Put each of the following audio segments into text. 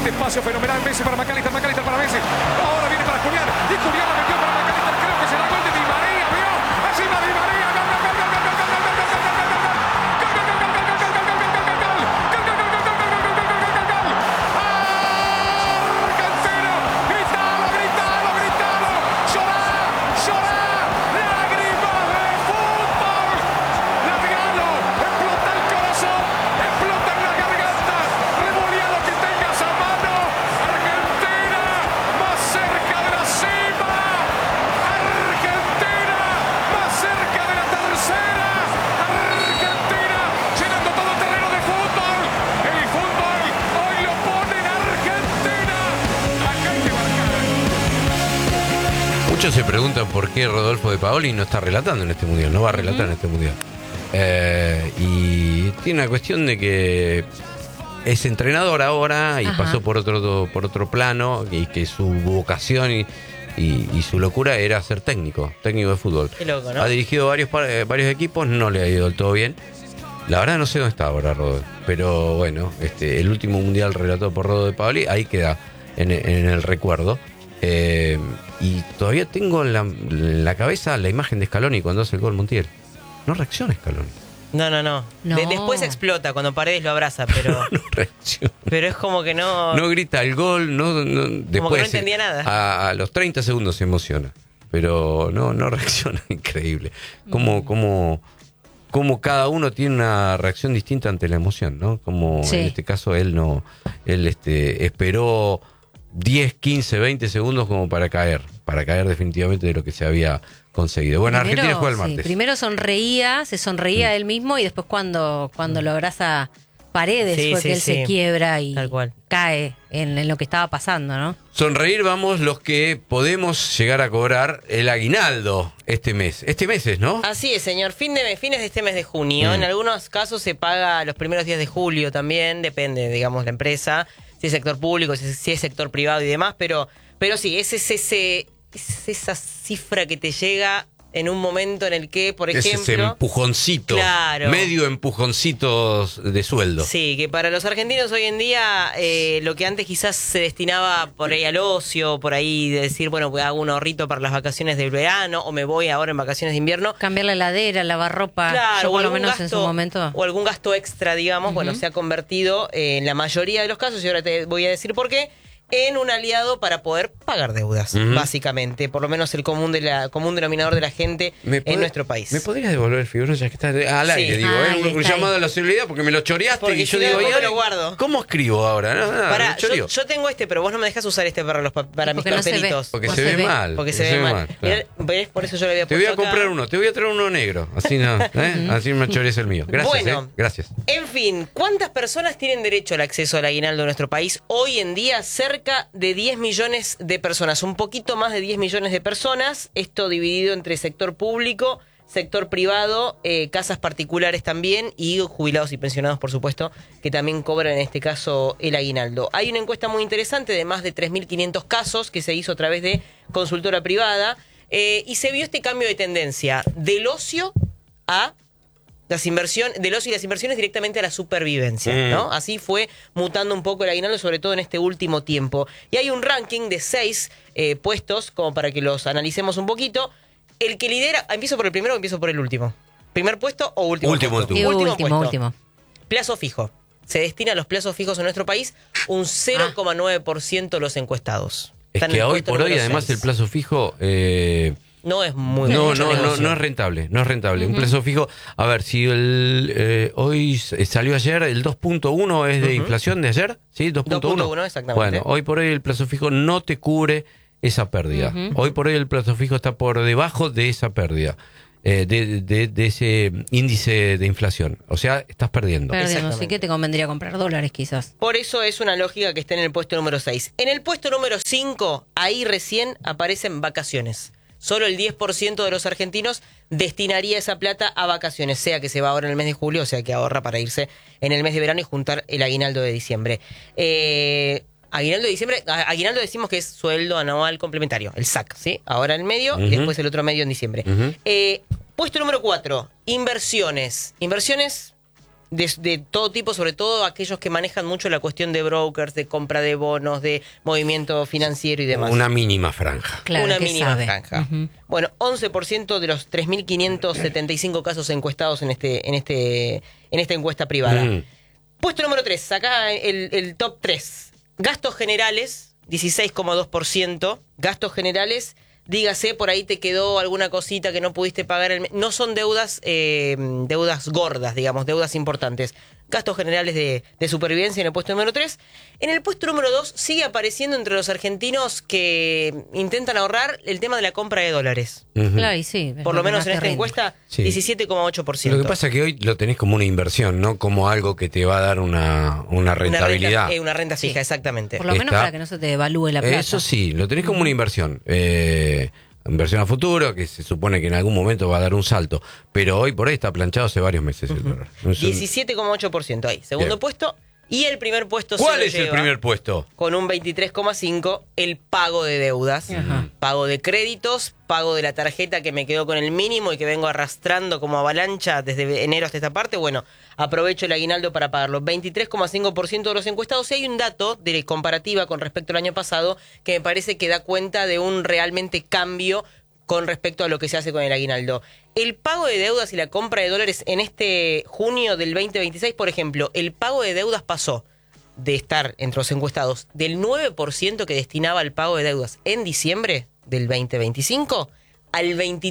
este espacio fenomenal. Messi para McAllister, McAllister para Messi. Ahora viene para Julián. Y Julián la metió para McAllister. Creo que será gol de Di María. ¿Vio? Encima Di María. Gol, gol, gol, gol, gol, gol, gol, gol, gol, gol, gol, gol, gol. Muchos se preguntan por qué Rodolfo De Paoli no está relatando en este mundial, no va a relatar en este mundial. Y tiene una cuestión de que es entrenador ahora y pasó por otro plano, y que su vocación y su locura era ser técnico de fútbol. Qué loco, ¿no? Ha dirigido varios equipos, no le ha ido del todo bien. La verdad no sé dónde está ahora Rodolfo, pero bueno, el último mundial relatado por Rodolfo De Paoli, ahí queda en el recuerdo. Y todavía tengo en la cabeza la imagen de Scaloni cuando hace el gol Montiel. No reacciona Scaloni. No. Después explota cuando Paredes lo abraza, pero No reacciona. pero es como que no grita el gol, después, como que no entendía nada. A los 30 segundos se emociona, pero no reacciona. Increíble. Como cada uno tiene una reacción distinta ante la emoción, ¿no? Como en este caso él esperó 10, 15, 20 segundos como para caer definitivamente de lo que se había conseguido. Bueno, primero, Argentina juega el martes. Primero se sonreía él mismo, y después cuando lo abraza Paredes que él se quiebra y cae en lo que estaba pasando, ¿no? Sonreír vamos los que podemos llegar a cobrar el aguinaldo este mes. Este mes es, ¿no? Así es, señor. Fines de este mes de junio. En algunos casos se paga los primeros días de julio también, depende, digamos, la empresa, si es sector público, si es sector privado y demás, pero sí, es esa cifra que te llega en un momento en el que, por ejemplo... Es ese empujoncito, medio empujoncitos de sueldo. Sí, que para los argentinos hoy en día, lo que antes quizás se destinaba por ahí al ocio, por ahí de decir, bueno, hago un ahorrito para las vacaciones del verano, o me voy ahora en vacaciones de invierno. Cambiar la heladera, lavar ropa, claro, por lo menos gasto, en su momento. O algún gasto extra, digamos, bueno, se ha convertido en la mayoría de los casos, y ahora te voy a decir por qué, en un aliado para poder pagar deudas, básicamente. Por lo menos el común denominador de la gente en nuestro país. ¿Me podrías devolver el fibro ya que está al aire? Digo, un llamado a la solidaridad porque me lo choreaste, porque y yo digo, lo guardo. ¿Cómo escribo ahora? Yo tengo pero vos no me dejás usar para mis cartelitos. Porque se ve mal. Porque se ve mal. Claro. Por eso yo le había puesto. Te voy a comprar uno, te voy a traer uno negro. Así no, así me chorees el mío. Gracias. Bueno, gracias. En fin, ¿cuántas personas tienen derecho al acceso al aguinaldo en nuestro país? Hoy en día, cerca de 10 millones de personas, un poquito más de 10 millones de personas, esto dividido entre sector público, sector privado, casas particulares también, y jubilados y pensionados, por supuesto, que también cobran en este caso el aguinaldo. Hay una encuesta muy interesante de más de 3.500 casos que se hizo a través de consultora privada, y se vio este cambio de tendencia del ocio a del ocio y las inversiones directamente a la supervivencia, ¿no? Así fue mutando un poco el aguinaldo, sobre todo en este último tiempo. Y hay un ranking de 6 puestos, como para que los analicemos un poquito. El que lidera, ¿empiezo por el primero o empiezo por el último? ¿Primer puesto o último puesto? Último. Plazo fijo. Se destina a los plazos fijos en nuestro país un 0,9% de los encuestados. Es que hoy por hoy, además, el plazo fijo... no es muy no es rentable. Un plazo fijo. A ver, si hoy salió ayer el 2.1 es de inflación de ayer, ¿sí? 2.1 exactamente. Bueno, hoy por hoy el plazo fijo no te cubre esa pérdida. Hoy por hoy el plazo fijo está por debajo de esa pérdida. De ese índice de inflación. O sea, estás perdiendo. Así que te convendría comprar dólares quizás. Por eso es una lógica que esté en el puesto número 6. En el puesto número 5, ahí recién aparecen vacaciones. Solo el 10% de los argentinos destinaría esa plata a vacaciones, sea que se va ahora en el mes de julio, o sea que ahorra para irse en el mes de verano y juntar el aguinaldo de diciembre. Aguinaldo de diciembre, aguinaldo decimos que es sueldo anual complementario, el SAC, ¿sí? Ahora en medio y después el otro medio en diciembre. Puesto número 4, inversiones. Inversiones de todo tipo, sobre todo aquellos que manejan mucho la cuestión de brokers, de compra de bonos, de movimiento financiero y demás. Una mínima franja. Claro, Una que mínima sabe. franja. Bueno, 11% de los 3.575 casos encuestados en esta encuesta privada. Puesto número 3, acá el top 3. Gastos generales, 16,2%. Gastos generales, dígase, por ahí te quedó alguna cosita que no pudiste pagar. No son deudas gordas, digamos, deudas importantes. Gastos generales de supervivencia en el puesto número 3. En el puesto número 2 sigue apareciendo entre los argentinos que intentan ahorrar el tema de la compra de dólares. Claro, y sí. Por lo menos en esta encuesta, Sí. 17,8%. Lo que pasa es que hoy lo tenés como una inversión, no como algo que te va a dar una rentabilidad. Una renta fija, exactamente. Por lo menos para que no se te devalúe la plata. Eso sí, lo tenés como una inversión. Inversión a futuro, que se supone que en algún momento va a dar un salto. Pero hoy por ahí está planchado hace varios meses el dólar. 17,8% ahí. Segundo Bien. puesto. Y el primer puesto ¿Cuál se lo es el lleva, primer puesto? con un 23,5%, el pago de deudas. Pago de créditos, pago de la tarjeta que me quedó con el mínimo y que vengo arrastrando como avalancha desde enero hasta esta parte. Bueno, aprovecho el aguinaldo para pagarlo. 23,5% de los encuestados. Y hay un dato de comparativa con respecto al año pasado que me parece que da cuenta de un realmente cambio con respecto a lo que se hace con el aguinaldo. El pago de deudas y la compra de dólares en este junio del 2026, por ejemplo, el pago de deudas pasó de estar entre los encuestados del 9% que destinaba al pago de deudas en diciembre del 2025 al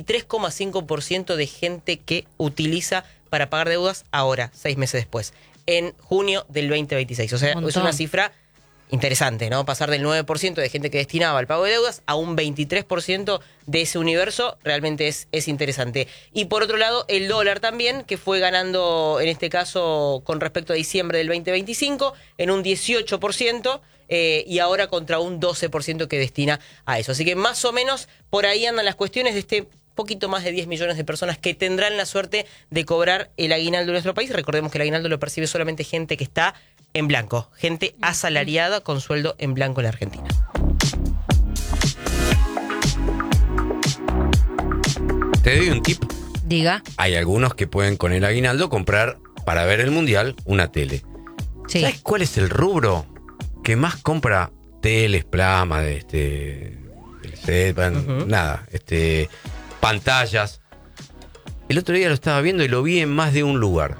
23,5% de gente que utiliza para pagar deudas ahora, 6 meses después, en junio del 2026. O sea, es una cifra interesante, ¿no? Pasar del 9% de gente que destinaba al pago de deudas a un 23% de ese universo realmente es interesante. Y por otro lado, el dólar también, que fue ganando, en este caso, con respecto a diciembre del 2025, en un 18%, y ahora contra un 12% que destina a eso. Así que más o menos por ahí andan las cuestiones de este poquito más de 10 millones de personas que tendrán la suerte de cobrar el aguinaldo en nuestro país. Recordemos que el aguinaldo lo percibe solamente gente que está en blanco, gente asalariada con sueldo en blanco en la Argentina. Te doy un tip. Diga. Hay algunos que pueden con el aguinaldo comprar para ver el mundial una tele. Sí. ¿Sabes cuál es el rubro que más compra teles, plasma, pantallas? El otro día lo estaba viendo y lo vi en más de un lugar.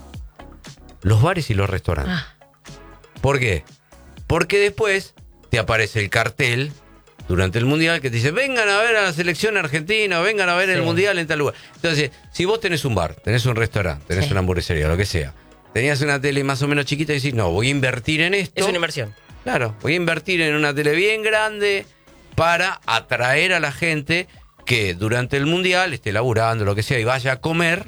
Los bares y los restaurantes. ¿Por qué? Porque después te aparece el cartel durante el mundial que te dice: vengan a ver a la selección argentina, vengan a ver el mundial en tal lugar. Entonces, si vos tenés un bar, tenés un restaurante, tenés una hamburguesería, lo que sea, tenías una tele más o menos chiquita y decís: no, voy a invertir en esto. Es una inversión. Claro, voy a invertir en una tele bien grande para atraer a la gente que durante el mundial esté laburando, lo que sea, y vaya a comer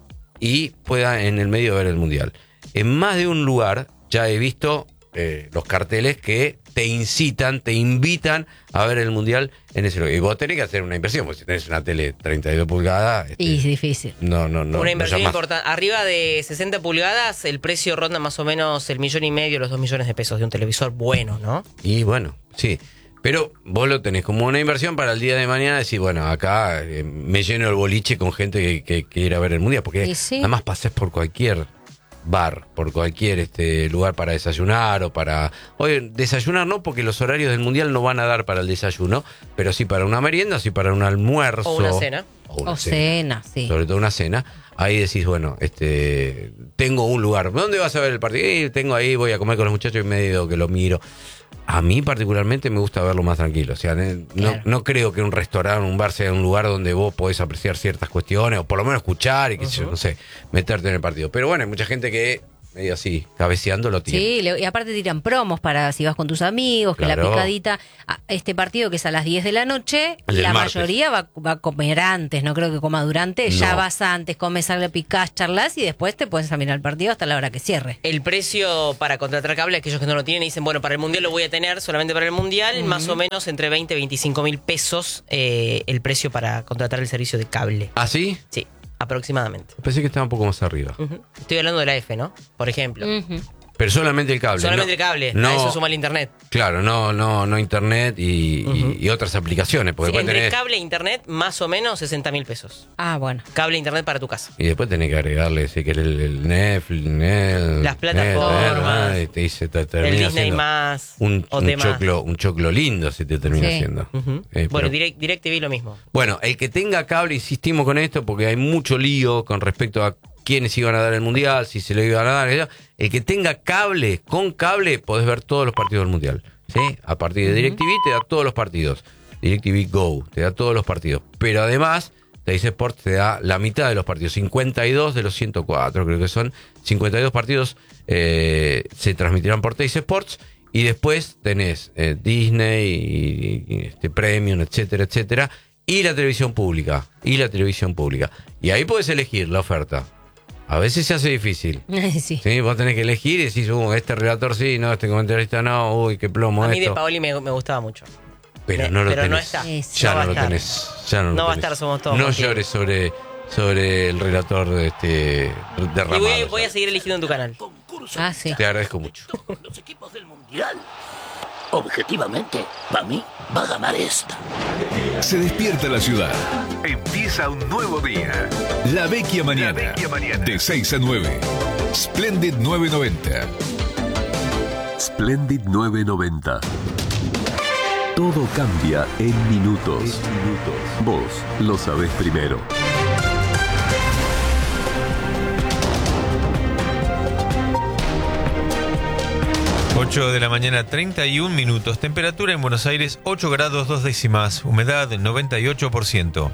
y pueda en el medio ver el mundial. En más de un lugar ya he visto los carteles que te incitan, te invitan a ver el mundial en ese lugar. Y vos tenés que hacer una inversión, porque si tenés una tele 32 pulgadas... Y es difícil. No. Una inversión importante. Arriba de 60 pulgadas, el precio ronda más o menos el 1,5 millones, los 2 millones de pesos de un televisor bueno, ¿no? Y bueno, sí. Pero vos lo tenés como una inversión para el día de mañana, decir: bueno, acá me lleno el boliche con gente que quiere ir a ver el mundial, porque además pasés por cualquier bar, por cualquier lugar para desayunar o para... Oye, desayunar no, porque los horarios del mundial no van a dar para el desayuno, pero sí para una merienda, sí para un almuerzo. O una cena. O cena, sí. Sobre todo una cena. Ahí decís: bueno, tengo un lugar. ¿Dónde vas a ver el partido? Tengo ahí, voy a comer con los muchachos y medio que lo miro. A mí particularmente me gusta verlo más tranquilo. O sea, no creo que un restaurante, un bar sea un lugar donde vos podés apreciar ciertas cuestiones, o por lo menos escuchar y no sé, meterte en el partido. Pero bueno, hay mucha gente que medio así, cabeceando lo tiene. Sí, y aparte tiran promos para si vas con tus amigos, que Claro. la picadita, este partido que es a las 10 de la noche, El del la martes. mayoría va a comer antes, no creo que coma durante, ya No. vas antes, comes algo, picás, charlas y después te puedes mirar el partido hasta la hora que cierre. El precio para contratar cable, aquellos que no lo tienen y dicen: bueno, para el mundial lo voy a tener, solamente para el mundial, más o menos entre 20 y 25 mil pesos el precio para contratar el servicio de cable. ¿Ah, sí? Sí, aproximadamente. Pensé que estaba un poco más arriba. Estoy hablando de la F, ¿no? Por ejemplo. Pero solamente el cable. Solamente el cable. No, a eso suma el internet. Claro, no internet y otras aplicaciones. Porque Sí, entre tenés... cable e internet, más o menos 60.000 pesos. Ah, bueno. Cable e internet para tu casa. Y después tenés que agregarle, si querés, el Netflix, las plataformas, y te dice, te el termina Disney más, un choclo lindo se te termina Sí. haciendo. Bueno, pero- DirecTV lo mismo. Bueno, el que tenga cable, insistimos con esto porque hay mucho lío con respecto a quiénes iban a dar el Mundial, si se lo iban a dar. El que tenga cable, con cable, podés ver todos los partidos del Mundial. ¿Sí? A partir de DirecTV te da todos los partidos. DirecTV Go te da todos los partidos. Pero además, Teis Sports te da la mitad de los partidos. 52 de los 104, creo que son. 52 partidos se transmitirán por Teis Sports. Y después tenés Disney y Premium, etcétera, etcétera. Y la televisión pública. Y ahí podés elegir la oferta. A veces se hace difícil. Sí. Sí, vos tenés que elegir y decís, este relator sí, no, este comentarista no, uy, qué plomo A mí esto. de Paoli me gustaba mucho. Pero no lo pero tenés. no está. Ya No va no a lo estar. tenés. Ya no No lo va a tenés. estar, somos todos No contigo. llores sobre el relator de Y derramado. voy a seguir eligiendo en tu canal. Ah, sí. Te agradezco mucho. Con los equipos del Mundial. Objetivamente, para mí, va a ganar esta. Se despierta la ciudad. Empieza un nuevo día. La Vecchia Mañana. La Vecchia Mañana. De 6 a 9. Splendid 990. Splendid 990. Todo cambia en minutos. Vos lo sabés primero. Ocho de la mañana, 31 minutos. Temperatura en Buenos Aires, 8 grados 2 décimas. Humedad, 98%.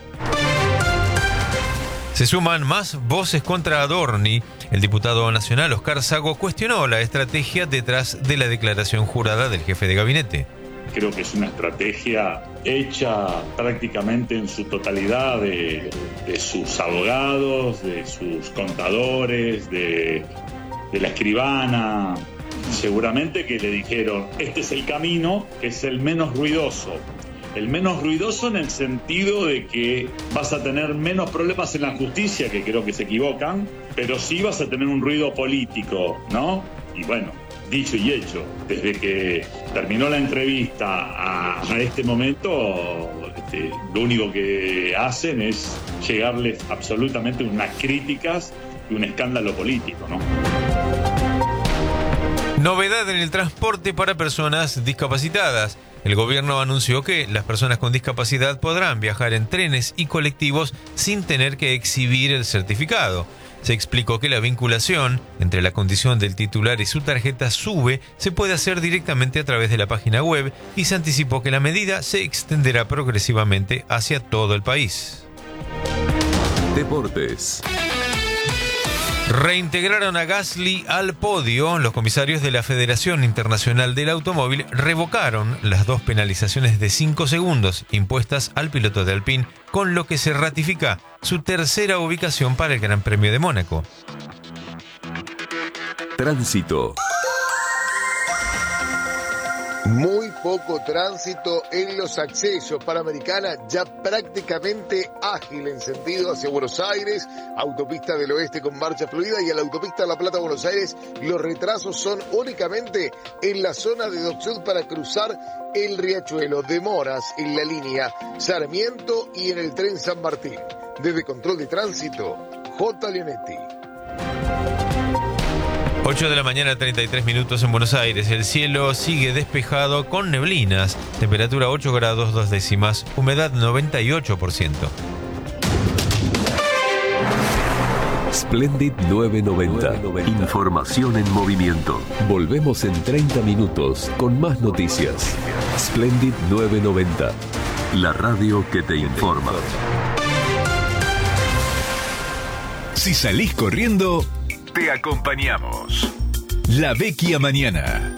Se suman más voces contra Adorni. El diputado nacional Oscar Sago cuestionó la estrategia detrás de la declaración jurada del jefe de gabinete. Creo que es una estrategia hecha prácticamente en su totalidad de sus abogados, de sus contadores, de la escribana. Seguramente que le dijeron, este es el camino, que es el menos ruidoso. El menos ruidoso en el sentido de que vas a tener menos problemas en la justicia, que creo que se equivocan, pero sí vas a tener un ruido político, ¿no? Y bueno, dicho y hecho, desde que terminó la entrevista a este momento, lo único que hacen es llegarles absolutamente unas críticas y un escándalo político, ¿no? Novedad en el transporte para personas discapacitadas. El gobierno anunció que las personas con discapacidad podrán viajar en trenes y colectivos sin tener que exhibir el certificado. Se explicó que la vinculación entre la condición del titular y su tarjeta SUBE se puede hacer directamente a través de la página web y se anticipó que la medida se extenderá progresivamente hacia todo el país. Deportes. Reintegraron a Gasly al podio. Los comisarios de la Federación Internacional del Automóvil revocaron las 2 penalizaciones de 5 segundos impuestas al piloto de Alpine, con lo que se ratifica su tercera ubicación para el Gran Premio de Mónaco. Tránsito. Muy poco tránsito en los accesos. Panamericana ya prácticamente ágil en sentido hacia Buenos Aires, autopista del oeste con marcha fluida, y a la autopista La Plata-Buenos Aires los retrasos son únicamente en la zona de Dock Sud para cruzar el Riachuelo. Demoras en la línea Sarmiento y en el tren San Martín. Desde Control de Tránsito, J. Leonetti. 8 de la mañana, 33 minutos en Buenos Aires. El cielo sigue despejado con neblinas. Temperatura 8 grados 2 décimas. Humedad 98%. Splendid 990. Información en movimiento. Volvemos en 30 minutos con más noticias. Splendid 990. La radio que te informa. Si salís corriendo, Te acompañamos. La Vecchia Mañana.